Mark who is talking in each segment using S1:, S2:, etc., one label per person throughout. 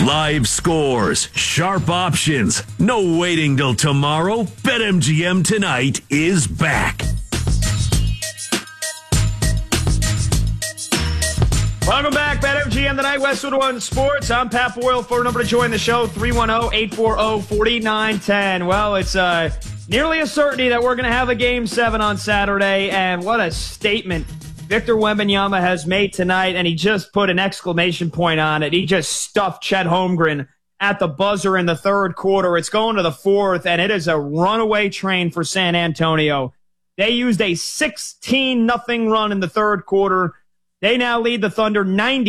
S1: Live scores, sharp options, no waiting till tomorrow. BetMGM Tonight is back.
S2: Welcome back, BetMGM Tonight, Westwood One Sports. I'm Pat Boyle. Phone number to join the show, 310-840-4910. Well, it's nearly a certainty that we're going to have a Game 7 on Saturday, and what a statement Victor Wembanyama has made tonight, and he just put an exclamation point on it. He just stuffed Chet Holmgren at the buzzer in the third quarter. It's going to the fourth, and it is a runaway train for San Antonio. They used a 16-0 run in the third quarter. They now lead the Thunder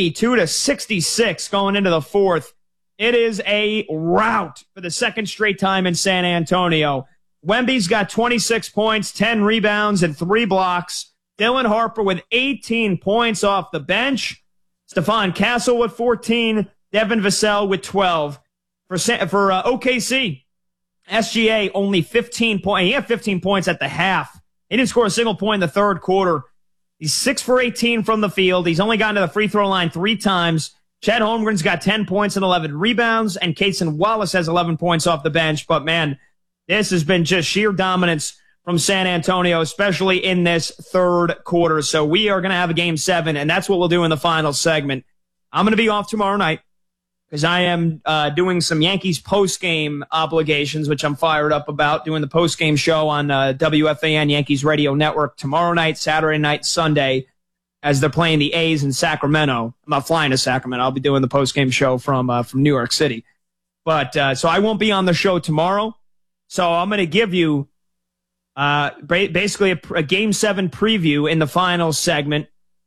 S2: 92-66 going into the fourth. It is a rout for the second straight time in San Antonio. Wemby's got 26 points, 10 rebounds, and 3 blocks. Dylan Harper with 18 points off the bench. Stephon Castle with 14. Devin Vassell with 12. For OKC, SGA only 15 points. He had 15 points at the half. He didn't score a single point in the third quarter. He's 6 for 18 from the field. He's only gotten to the free throw line 3 times. Chet Holmgren's got 10 points and 11 rebounds, and Cason Wallace has 11 points off the bench. But, man, this has been just sheer dominance from San Antonio, especially in this third quarter. So we are going to have a Game 7, and that's what we'll do in the final segment. I'm going to be off tomorrow night because I am doing some Yankees post-game obligations, which I'm fired up about, doing the post-game show on WFAN Yankees Radio Network tomorrow night, Saturday night, Sunday, as they're playing the A's in Sacramento. I'm not flying to Sacramento. I'll be doing the post-game show from New York City. But so I won't be on the show tomorrow. So I'm going to give you basically a Game 7 preview in the final segment.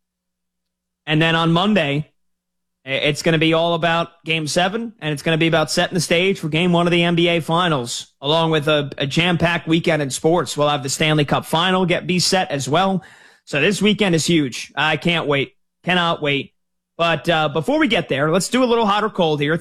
S2: And then on Monday, it's going to be all about Game 7, and it's going to be about setting the stage for Game 1 of the NBA Finals, along with a jam-packed weekend in sports. We'll have the Stanley Cup Final be set as well. So this weekend is huge. I can't wait. Cannot wait. But before we get there, let's do a little hot or cold here.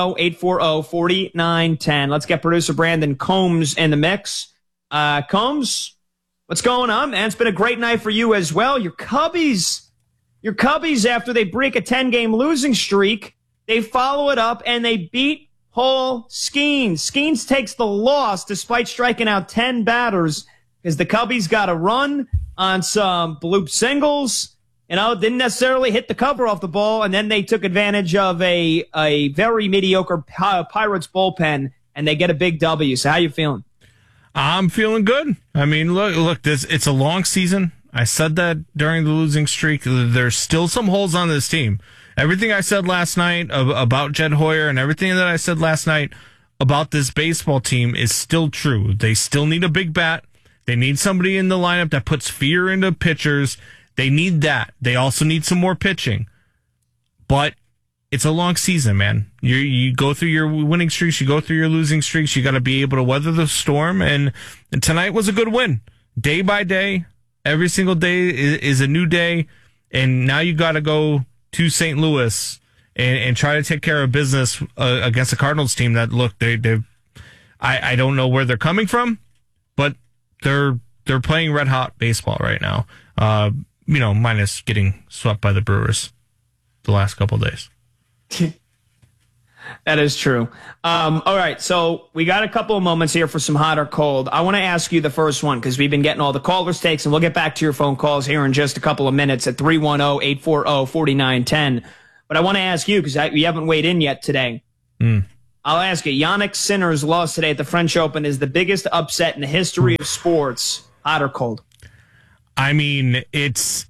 S2: 310-840-4910. Let's get producer Brandon Combs in the mix. Combs, what's going on, man? It's been a great night for you as well. Your Cubbies, after they break a 10-game losing streak, they follow it up and they beat Paul Skeens. Skeens takes the loss despite striking out 10 batters because the Cubbies got a run on some bloop singles. Didn't necessarily hit the cover off the ball, and then they took advantage of a very mediocre Pirates bullpen, and they get a big W. So how you feeling?
S3: I'm feeling good. I mean, look, it's a long season. I said that during the losing streak. There's still some holes on this team. Everything I said last night about Jed Hoyer and everything that I said last night about this baseball team is still true. They still need a big bat. They need somebody in the lineup that puts fear into pitchers. They need that. They also need some more pitching. But it's a long season, man. You go through your winning streaks, you go through your losing streaks. You got to be able to weather the storm. And tonight was a good win. Day by day, every single day is a new day. And now you got to go to St. Louis and try to take care of business against the Cardinals team. That look, I don't know where they're coming from, but they're playing red hot baseball right now. Minus getting swept by the Brewers the last couple of days.
S2: That is true. All right, so we got a couple of moments here for some hot or cold. I want to ask you the first one because we've been getting all the callers' takes, and we'll get back to your phone calls here in just a couple of minutes at 310-840-4910. But I want to ask you because you haven't weighed in yet today. I'll ask you, Yannick Sinner's loss today at the French Open is the biggest upset in the history of sports. Hot or cold?
S3: I mean, it's...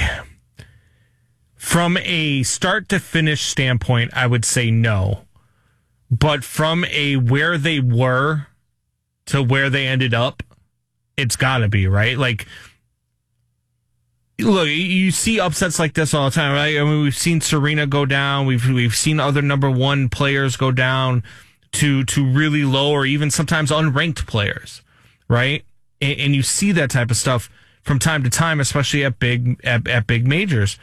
S3: From a start to finish standpoint, I would say no. But from a where they were to where they ended up, it's got to be, right? Like, look, you see upsets like this all the time, right? I mean, we've seen Serena go down. We've seen other number one players go down to really low or even sometimes unranked players, right? And you see that type of stuff from time to time, especially at big majors.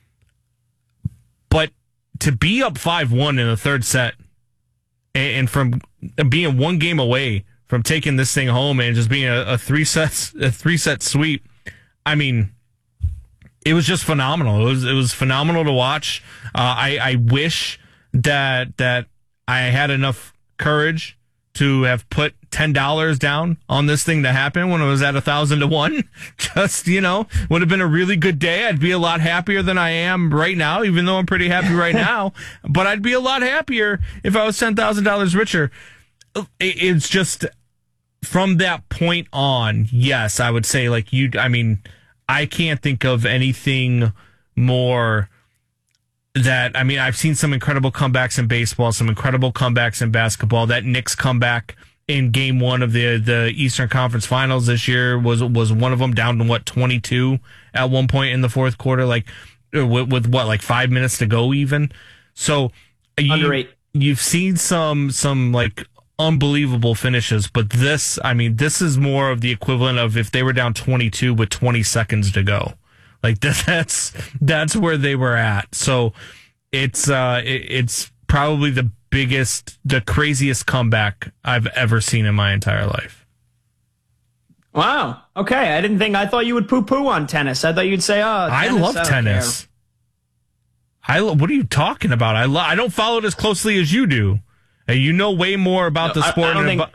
S3: But to be up 5-1 in the third set and from being one game away from taking this thing home and just being a three set sweep, I mean, it was just phenomenal. It was phenomenal to watch. I wish that I had enough courage to have put $10 down on this thing to happen when it was at 1,000 to 1. Just, would have been a really good day. I'd be a lot happier than I am right now, even though I'm pretty happy right now. But I'd be a lot happier if I was $10,000 richer. It's just from that point on, yes, I would say I can't think of anything more I've seen some incredible comebacks in baseball, some incredible comebacks in basketball. That Knicks comeback in game 1 of the Eastern Conference Finals this year was one of them, down to 22 at one point in the fourth quarter, with 5 minutes to go even. So you've seen some unbelievable finishes, but this is more of the equivalent of if they were down 22 with 20 seconds to go. That's where they were at. So it's probably the craziest comeback I've ever seen in my entire life.
S2: Wow. Okay. I thought you would poo-poo on tennis. I thought you'd say,
S3: I love tennis. What are you talking about? I don't follow it as closely as you do. You know way more about the sport.
S2: I think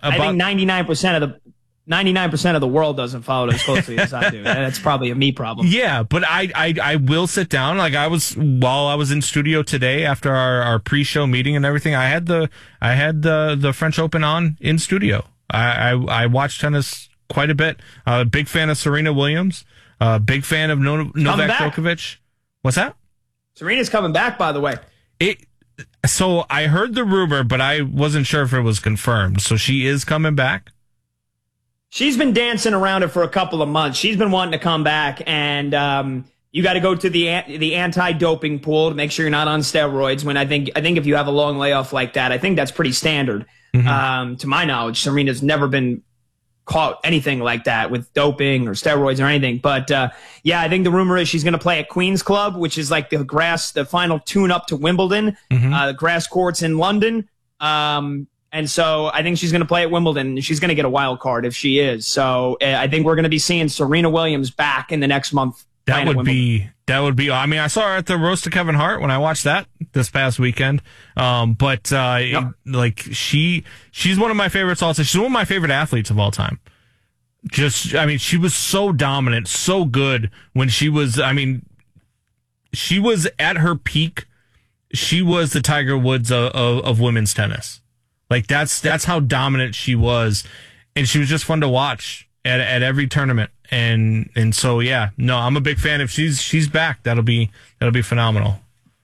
S2: 99% of the world doesn't follow it as closely as I do. That's probably a me problem.
S3: Yeah, but I will sit down. While I was in studio today after our pre-show meeting and everything, I had the French Open on in studio. I watched tennis quite a bit. Big fan of Serena Williams. Big fan of Novak Djokovic. What's that?
S2: Serena's coming back, by the way.
S3: So I heard the rumor, but I wasn't sure if it was confirmed. So she is coming back.
S2: She's been dancing around it for a couple of months. She's been wanting to come back, and you got to go to the anti-doping pool to make sure you're not on steroids. When I think if you have a long layoff like that, I think that's pretty standard. Mm-hmm. To my knowledge, Serena's never been caught anything like that with doping or steroids or anything. But I think the rumor is she's going to play at Queen's Club, which is like the final tune-up to Wimbledon, the grass courts in London. And so I think she's going to play at Wimbledon. She's going to get a wild card if she is. So I think we're going to be seeing Serena Williams back in the next month.
S3: That would be. I saw her at the roast of Kevin Hart when I watched that this past weekend. She's one of my favorites also. She's one of my favorite athletes of all time. She was so dominant, so good when she was at her peak. She was the Tiger Woods of women's tennis. That's how dominant she was, and she was just fun to watch at every tournament. And so I'm a big fan. If she's back, that'll be phenomenal.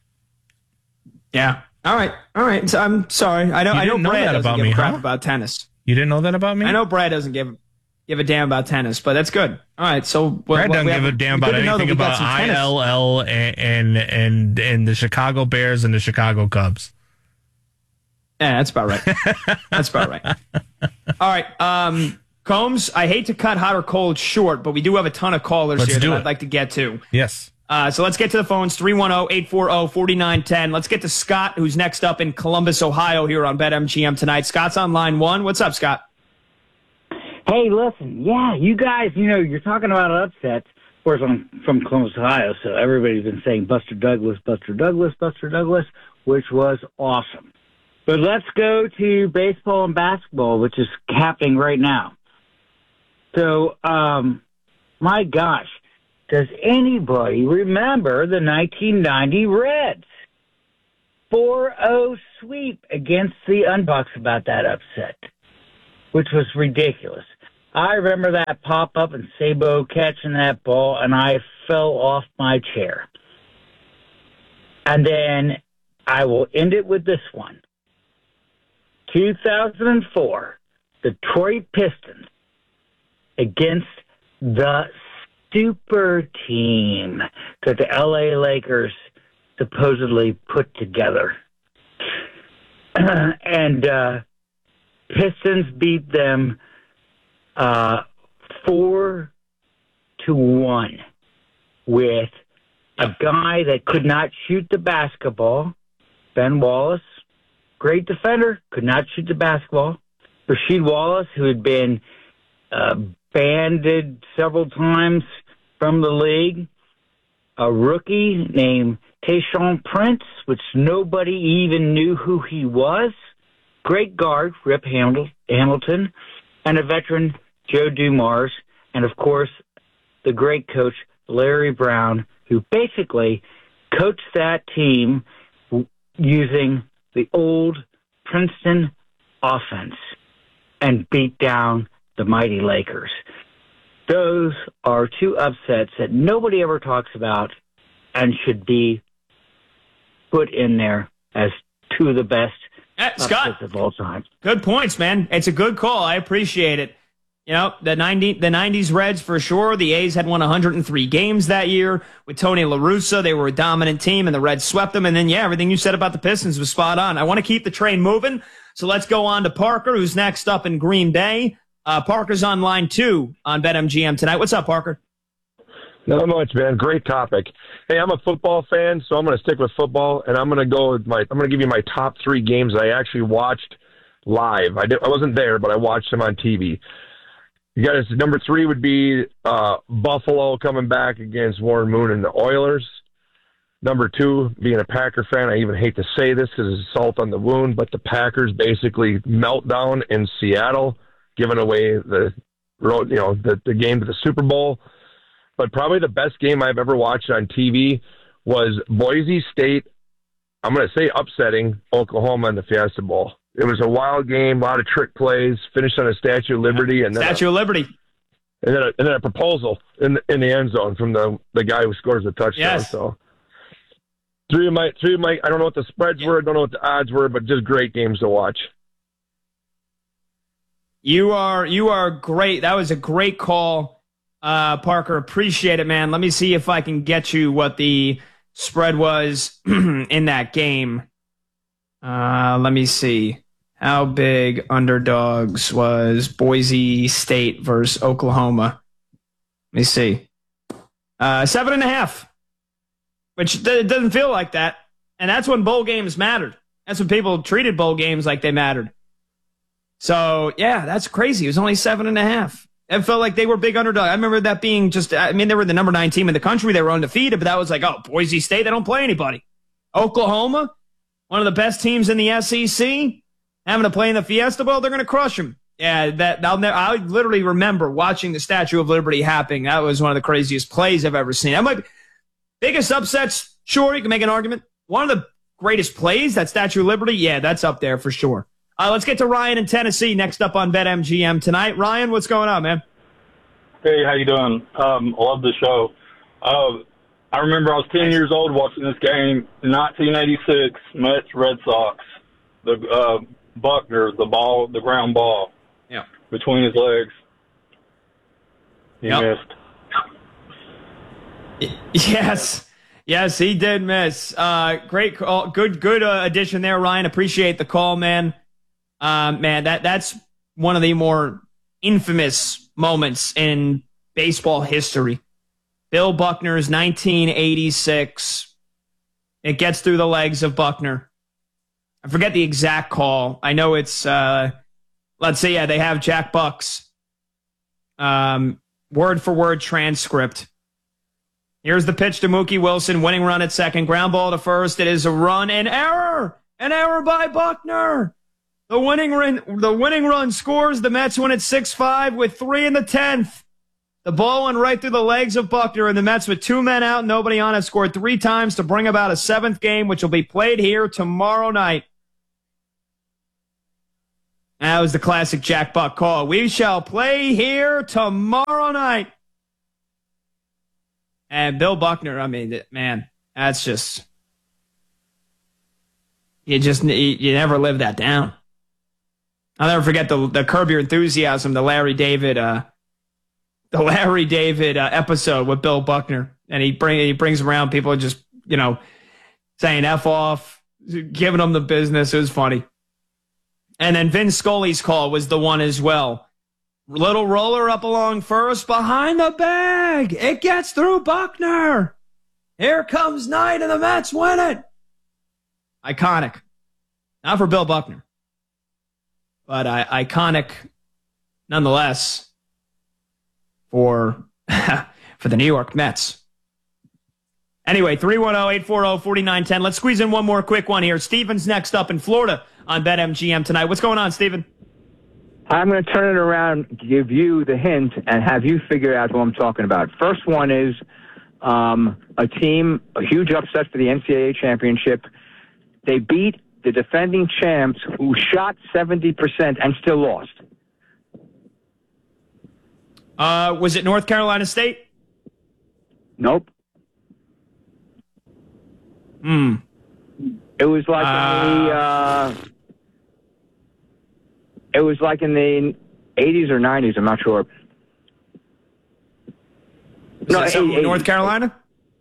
S2: Yeah. All right. So I'm sorry. I know Brad doesn't give a crap about tennis.
S3: You didn't know that about me?
S2: I know Brad doesn't give a damn about tennis, but that's good. All right. So
S3: Brad doesn't give a damn about anything about ILL and the Chicago Bears and the Chicago Cubs.
S2: Yeah, that's about right. All right. Combs, I hate to cut hot or cold short, but we do have a ton of callers here that I'd like to get to.
S3: Yes.
S2: So let's get to the phones, 310-840-4910. Let's get to Scott, who's next up in Columbus, Ohio, here on BetMGM tonight. Scott's on line 1. What's up, Scott?
S4: Hey, listen, you guys, you're talking about upsets. Of course, I'm from Columbus, Ohio, so everybody's been saying Buster Douglas, which was awesome. But let's go to baseball and basketball, which is happening right now. So, my gosh, does anybody remember the 1990 Reds? 4-0 sweep against the Unbucks about that upset, which was ridiculous. I remember that pop-up and Sabo catching that ball, and I fell off my chair. And then I will end it with this one. 2004, Detroit Pistons against the super team that the LA Lakers supposedly put together. And Pistons beat them 4-1 with a guy that could not shoot the basketball, Ben Wallace. Great defender, could not shoot the basketball. Rasheed Wallace, who had been banded several times from the league. A rookie named Tayshaun Prince, which nobody even knew who he was. great guard, Rip Hamilton, and a veteran, Joe Dumars, and, of course, the great coach, Larry Brown, who basically coached that team using the old Princeton offense and beat down the mighty Lakers. Those are two upsets that nobody ever talks about and should be put in there as two of the best
S2: Scott,
S4: of all time.
S2: Good points, man. It's a good call. I appreciate it. You know, the 90s Reds for sure. The A's had won 103 games that year with Tony La Russa. They were a dominant team, and the Reds swept them. And then, yeah, everything you said about the Pistons was spot on. I want to keep the train moving, so let's go on to Parker, who's next up in Green Bay. Parker's on line 2 on BetMGM tonight. What's up, Parker?
S5: Not much, man. Great topic. Hey, I'm a football fan, so I'm going to stick with football, and I'm going to give you my top 3 games I actually watched live. I wasn't there, but I watched them on TV. You guys, number 3 would be Buffalo coming back against Warren Moon and the Oilers. Number 2, being a Packer fan, I even hate to say this because it's salt on the wound, but the Packers basically meltdown in Seattle, giving away the game to the Super Bowl. But probably the best game I've ever watched on TV was Boise State, I'm going to say upsetting Oklahoma in the Fiesta Bowl. It was a wild game, a lot of trick plays, finished on a Statue of Liberty. And then
S2: Statue of Liberty.
S5: And then a proposal in the end zone from the guy who scores the touchdown.
S2: Yes.
S5: So three of my, I don't know what the spreads were, I don't know what the odds were, but just great games to watch.
S2: You are great. That was a great call, Parker. Appreciate it, man. Let me see if I can get you what the spread was in that game. Let me see. How big underdogs was Boise State versus Oklahoma? Let me see. 7.5, which it doesn't feel like that. And that's when bowl games mattered. That's when people treated bowl games like they mattered. So, yeah, that's crazy. It was only 7.5. It felt like they were big underdogs. I remember that being they were the number 9 team in the country. They were undefeated, but that was like, oh, Boise State, they don't play anybody. Oklahoma, one of the best teams in the SEC, having to play in the Fiesta Bowl, they're going to crush them. Yeah, I literally remember watching the Statue of Liberty happening. That was one of the craziest plays I've ever seen. That might be biggest upsets. Sure, you can make an argument. One of the greatest plays, that Statue of Liberty, yeah, that's up there for sure. Let's get to Ryan in Tennessee next up on BetMGM tonight. Ryan, what's going on, man?
S6: Hey, how you doing? Love the show. I remember I was 10 years old watching this game, 1986, Mets, Red Sox. The Buckner, the ground ball,
S2: yeah,
S6: between his legs. He missed.
S2: Yes, he did miss. Great call. Good addition there, Ryan. Appreciate the call, man. That's one of the more infamous moments in baseball history. Bill Buckner's 1986. It gets through the legs of Buckner. I forget the exact call. I know it's, let's say, they have Jack Buck's word-for-word transcript. Here's the pitch to Mookie Wilson, winning run at second, ground ball to first. It is a run, an error by Buckner. The winning run scores. The Mets win at 6-5 with 3 in the 10th. The ball went right through the legs of Buckner, and the Mets with 2 men out, nobody on, have scored 3 times to bring about a 7th game, which will be played here tomorrow night. That was the classic Jack Buck call. We shall play here tomorrow night. And Bill Buckner, I mean, man, that's just, you never live that down. I'll never forget the Curb Your Enthusiasm, the Larry David episode with Bill Buckner, and he brings around people just saying F off, giving them the business. It was funny. And then Vin Scully's call was the one as well. Little roller up along first, behind the bag. It gets through Buckner. Here comes Knight, and the Mets win it. Iconic. Not for Bill Buckner, but iconic nonetheless for the New York Mets. Anyway, 310-840-4910. Let's squeeze in one more quick one here. Steven's next up in Florida on BetMGM tonight. What's going on, Steven?
S7: I'm going to turn it around, give you the hint, and have you figure out who I'm talking about. First one is a team, a huge upset for the NCAA championship. They beat the defending champs who shot 70% and still lost.
S2: Was it North Carolina State?
S7: Nope. It was like in the 80s or 90s. I'm not sure.
S2: North Carolina?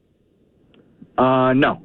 S7: No.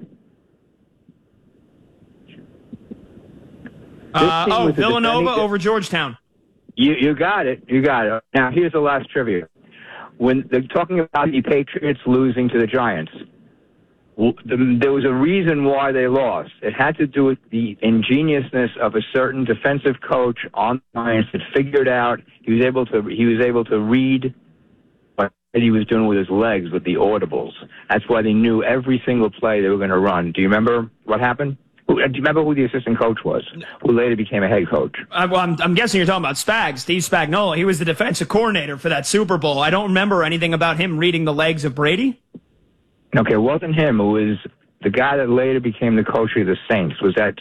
S2: Villanova over Georgetown.
S7: You got it. You got it. Now, here's the last trivia. When they're talking about the Patriots losing to the Giants, there was a reason why they lost. It had to do with the ingeniousness of a certain defensive coach on the Giants that figured out he was able to read what he was doing with his legs with the audibles. That's why they knew every single play they were going to run. Do you remember what happened? Do you remember who the assistant coach was, who later became a head coach?
S2: Well, I'm guessing you're talking about Steve Spagnuolo. He was the defensive coordinator for that Super Bowl. I don't remember anything about him reading the legs of Brady.
S7: Okay, it wasn't him. It was the guy that later became the coach of the Saints. Was that?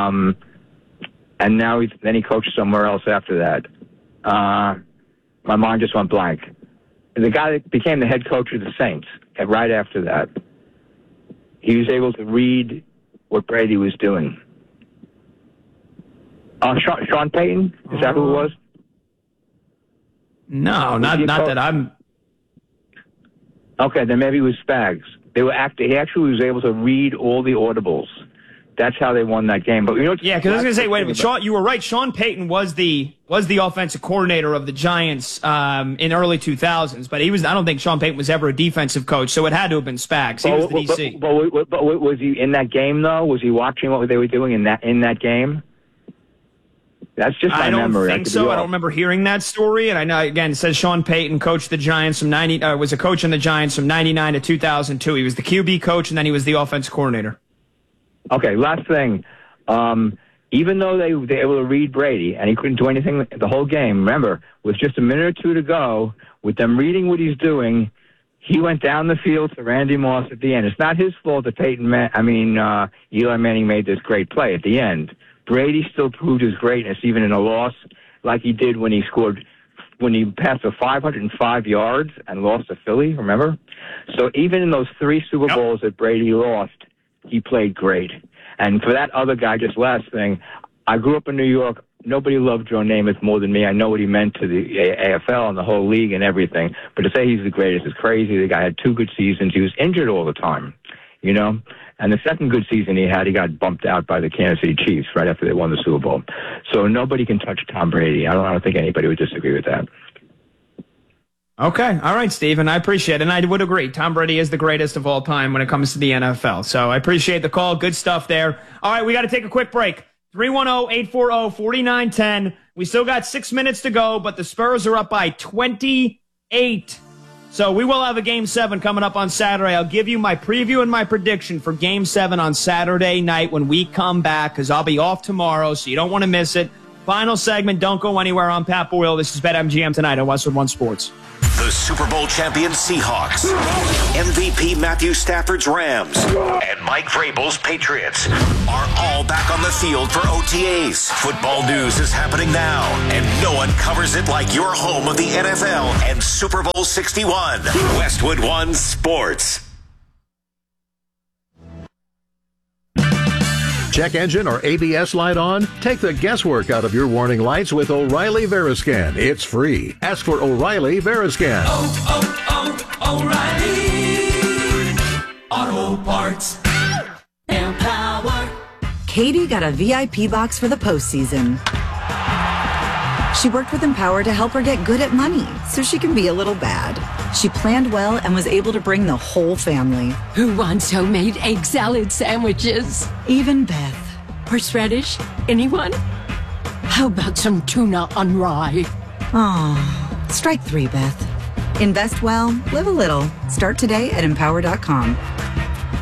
S7: And now then he coached somewhere else after that. My mind just went blank. The guy that became the head coach of the Saints right after that, he was able to read what Brady was doing. Sean Payton? Is that who it was?
S2: No, not that I'm...
S7: Okay, then maybe it was Spags. He actually was able to read all the audibles. That's how they won that game. But you know,
S2: yeah, because I was going to say, wait a minute, Sean, you were right. Sean Payton was the offensive coordinator of the Giants in early 2000s, but I don't think Sean Payton was ever a defensive coach, so it had to have been Spags. He was the DC.
S7: But was he in that game though? Was he watching what they were doing in that game? That's just my memory.
S2: I don't think so. I don't remember hearing that story. And I know, again, it says Sean Payton coached the Giants from was a coach in the Giants from 99 to 2002. He was the QB coach, and then he was the offensive coordinator.
S7: Okay, last thing. Even though they were able to read Brady and he couldn't do anything the whole game, remember, with just a minute or two to go, with them reading what he's doing, he went down the field to Randy Moss at the end. It's not his fault that Eli Manning made this great play at the end. Brady still proved his greatness even in a loss, like he did when he passed for 505 yards and lost to Philly, remember? So even in those 3 Super Bowls that Brady lost, he played great. And for that other guy, just last thing, I grew up in New York. Nobody loved Joe Namath more than me. I know what he meant to the AFL and the whole league and everything. But to say he's the greatest is crazy. The guy had 2 good seasons. He was injured all the time, you know? And the second good season he got bumped out by the Kansas City Chiefs right after they won the Super Bowl. So nobody can touch Tom Brady. I don't think anybody would disagree with that.
S2: Okay. All right, Stephen. I appreciate it. And I would agree. Tom Brady is the greatest of all time when it comes to the NFL. So I appreciate the call. Good stuff there. All right, we got to take a quick break. 310-840-4910. We still got 6 minutes to go, but the Spurs are up by 28. So we will have a Game 7 coming up on Saturday. I'll give you my preview and my prediction for Game 7 on Saturday night when we come back, because I'll be off tomorrow, so you don't want to miss it. Final segment. Don't go anywhere. I'm Pat Boyle. This is BetMGM tonight on Westwood One Sports.
S8: The Super Bowl champion Seahawks, MVP Matthew Stafford's Rams, and Mike Vrabel's Patriots are all back on the field for OTAs. Football news is happening now, and no one covers it like your home of the NFL and Super Bowl 61. Westwood One Sports.
S9: Check engine or ABS light on? Take the guesswork out of your warning lights with O'Reilly Veriscan. It's free. Ask for O'Reilly Veriscan.
S10: O'Reilly Auto Parts. Empower.
S11: Katie got a VIP box for the postseason. She worked with Empower to help her get good at money so she can be a little bad. She planned well and was able to bring the whole family.
S12: Who wants homemade egg salad sandwiches?
S11: Even Beth.
S12: Horseradish? Anyone? How about some tuna on rye?
S11: Oh, strike 3, Beth. Invest well, live a little. Start today at Empower.com.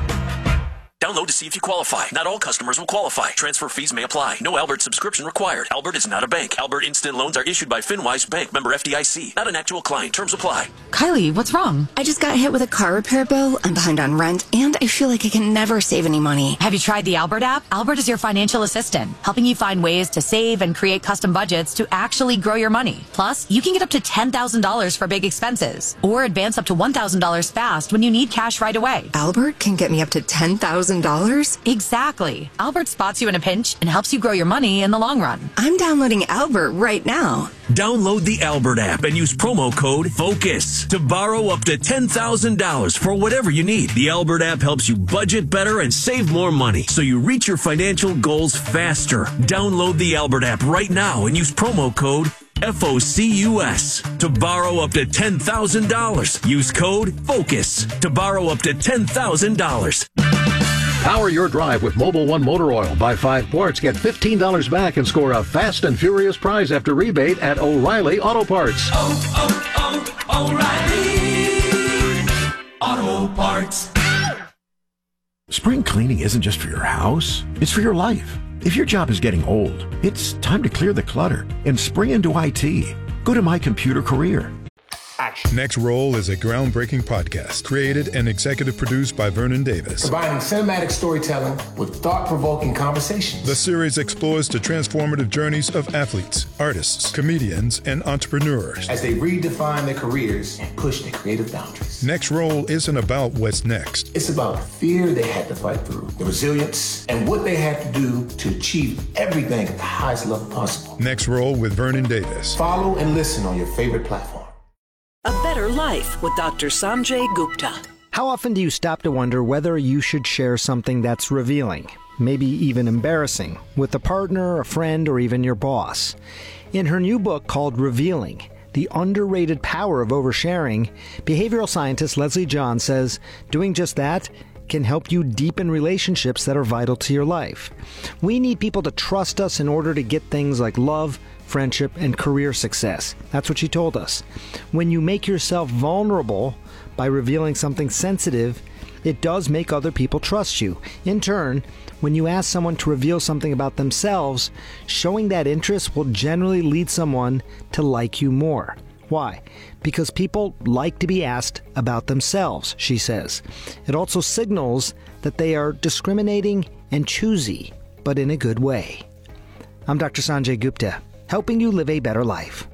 S13: Download to see if you qualify. Not all customers will qualify. Transfer fees may apply. No Albert subscription required. Albert is not a bank. Albert Instant Loans are issued by FinWise Bank, member FDIC. Not an actual client. Terms apply.
S14: Kylie, what's wrong? I just got hit with a car repair bill. I'm behind on rent, and I feel like I can never save any money.
S15: Have you tried the Albert app? Albert is your financial assistant, helping you find ways to save and create custom budgets to actually grow your money. Plus, you can get up to $10,000 for big expenses, or advance up to $1,000 fast when you need cash right away.
S14: Albert can get me up to $10,000?
S15: Exactly. Albert spots you in a pinch and helps you grow your money in the long run.
S14: I'm downloading Albert right now.
S1: Download the Albert app and use promo code FOCUS to borrow up to $10,000 for whatever you need. The Albert app helps you budget better and save more money so you reach your financial goals faster. Download the Albert app right now and use promo code FOCUS to borrow up to $10,000. Use code FOCUS to borrow up to $10,000.
S9: Power your drive with Mobil 1 Motor Oil. Buy 5 quarts, get $15 back, and score a fast and furious prize after rebate at O'Reilly Auto Parts.
S10: O'Reilly Auto Parts.
S16: Spring cleaning isn't just for your house, it's for your life. If your job is getting old, it's time to clear the clutter and spring into IT. Go to My Computer Career.
S17: Next Roll is a groundbreaking podcast created and executive produced by Vernon Davis.
S18: Combining cinematic storytelling with thought-provoking conversations.
S17: The series explores the transformative journeys of athletes, artists, comedians, and entrepreneurs
S18: as they redefine their careers and push their creative boundaries.
S17: Next Roll isn't about what's next.
S18: It's about the fear they had to fight through, the resilience, and what they had to do to achieve everything at the highest level possible.
S17: Next Roll with Vernon Davis.
S18: Follow and listen on your favorite platform.
S19: A Better Life with Dr. Sanjay Gupta.
S20: How often do you stop to wonder whether you should share something that's revealing, maybe even embarrassing, with a partner, a friend, or even your boss? In her new book called Revealing, The Underrated Power of Oversharing, behavioral scientist Leslie John says doing just that can help you deepen relationships that are vital to your life. We need people to trust us in order to get things like love, friendship, and career success. That's what she told us. When you make yourself vulnerable by revealing something sensitive, it does make other people trust you. In turn, when you ask someone to reveal something about themselves, showing that interest will generally lead someone to like you more. Why? Because people like to be asked about themselves, she says. It also signals that they are discriminating and choosy, but in a good way. I'm Dr. Sanjay Gupta, helping you live a better life.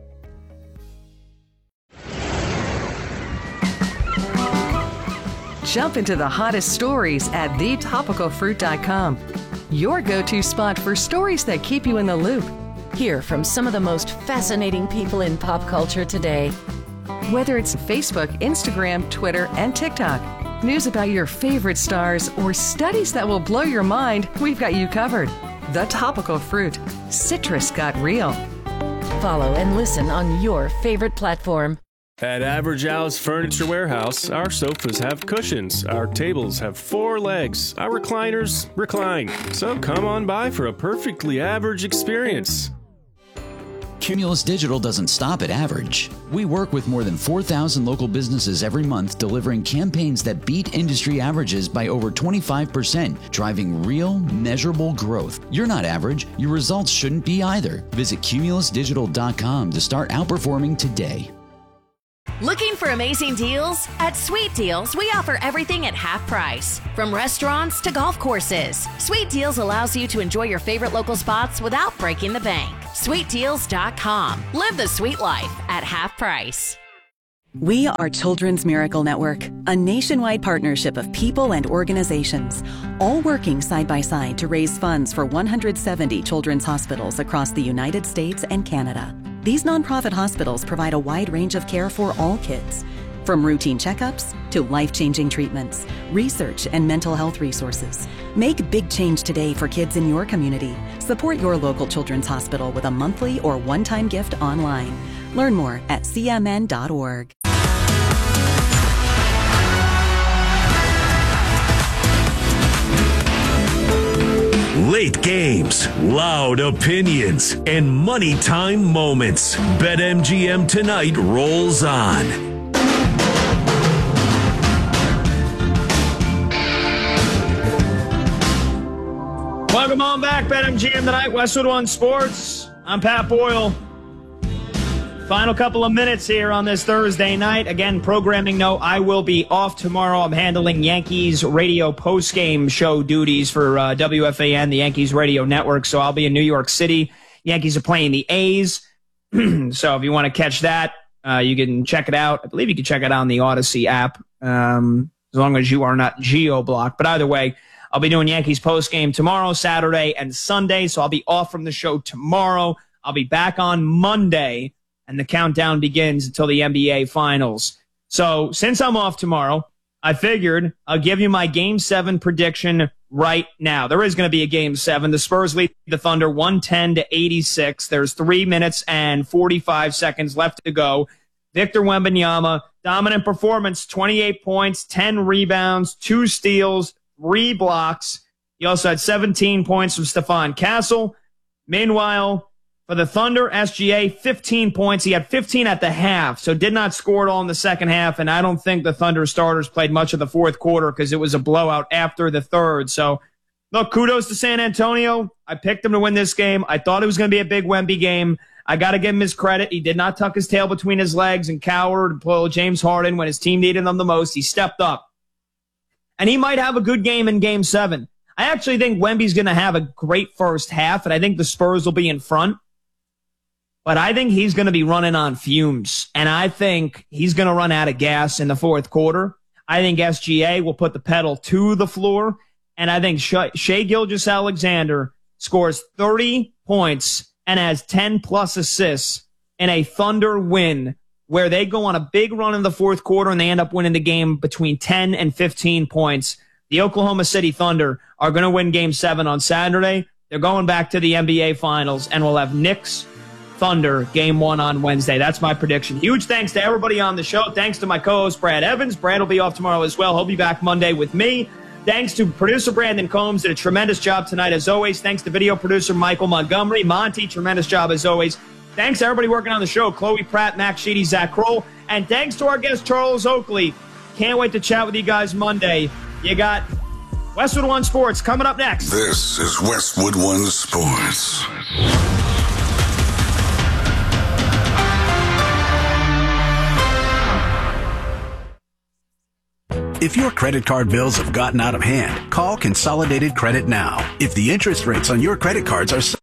S21: Jump into the hottest stories at thetopicalfruit.com. Your go-to spot for stories that keep you in the loop.
S12: Hear from some of the most fascinating people in pop culture today.
S21: Whether it's Facebook, Instagram, Twitter, and TikTok, news about your favorite stars, or studies that will blow your mind, we've got you covered. The Topical Fruit. Citrus got real.
S12: Follow and listen on your favorite platform.
S22: At Average House Furniture Warehouse, our sofas have cushions, our tables have 4 legs, our recliners recline. So come on by for a perfectly average experience.
S23: Cumulus Digital doesn't stop at average. We work with more than 4,000 local businesses every month, delivering campaigns that beat industry averages by over 25%, driving real, measurable growth. You're not average. Your results shouldn't be either. Visit cumulusdigital.com to start outperforming today.
S24: Looking for amazing deals? At Sweet Deals, we offer everything at half price. From restaurants to golf courses, Sweet Deals allows you to enjoy your favorite local spots without breaking the bank. SweetDeals.com. Live the sweet life at half price.
S25: We are Children's Miracle Network, a nationwide partnership of people and organizations, all working side by side to raise funds for 170 children's hospitals across the United States and Canada. These nonprofit hospitals provide a wide range of care for all kids, from routine checkups to life-changing treatments, research, and mental health resources. Make big change today for kids in your community. Support your local children's hospital with a monthly or one-time gift online. Learn more at cmn.org.
S1: Late games, loud opinions, and money time moments. BetMGM Tonight rolls on.
S2: Welcome on back, BetMGM tonight, Westwood One Sports. I'm Pat Boyle. Final couple of minutes here on this Thursday night. Again, programming note, I will be off tomorrow. I'm handling Yankees radio postgame show duties for WFAN, the Yankees radio network, so I'll be in New York City. Yankees are playing the A's, so if you want to catch that, you can check it out. I believe you can check it out on the Odyssey app, as long as you are not geo-blocked. But either way, I'll be doing Yankees postgame tomorrow, Saturday, and Sunday, so I'll be off from the show tomorrow. I'll be back on Monday, and the countdown begins until the NBA Finals. So since I'm off tomorrow, I figured I'll give you my Game 7 prediction right now. There is going to be a Game 7. The Spurs lead the Thunder 110-86. There's 3 minutes and 45 seconds left to go. Victor Wembanyama, dominant performance, 28 points, 10 rebounds, 2 steals, 3 blocks. He also had 17 points from Stephon Castle. Meanwhile, for the Thunder, SGA, 15 points. He had 15 at the half, so did not score at all in the second half, and I don't think the Thunder starters played much of the fourth quarter because it was a blowout after the third. So, look, kudos to San Antonio. I picked them to win this game. I thought it was going to be a big Wemby game. I got to give him his credit. He did not tuck his tail between his legs and cower and pull James Harden when his team needed him the most. He stepped up. And he might have a good game in Game 7. I actually think Wemby's going to have a great first half, and I think the Spurs will be in front. But I think he's going to be running on fumes, and I think he's going to run out of gas in the fourth quarter. I think SGA will put the pedal to the floor, and I think Shai Gilgeous-Alexander scores 30 points and has 10-plus assists in a Thunder win where they go on a big run in the fourth quarter and they end up winning the game between 10 and 15 points. The Oklahoma City Thunder are going to win Game 7 on Saturday. They're going back to the NBA Finals, and we'll have Knicks Thunder Game 1 on Wednesday. That's my prediction. Huge thanks to everybody on the show. Thanks to my co-host, Brad Evans. Brad will be off tomorrow as well. He'll be back Monday with me. Thanks to producer Brandon Combs. Did a tremendous job tonight as always. Thanks to video producer Michael Montgomery. Monty, tremendous job as always. Thanks to everybody working on the show. Chloe Pratt, Max Sheedy, Zach Kroll. And thanks to our guest, Charles Oakley. Can't wait to chat with you guys Monday. You got Westwood One Sports coming up next.
S3: This is Westwood One Sports.
S4: If your credit card bills have gotten out of hand, call Consolidated Credit now. If the interest rates on your credit cards are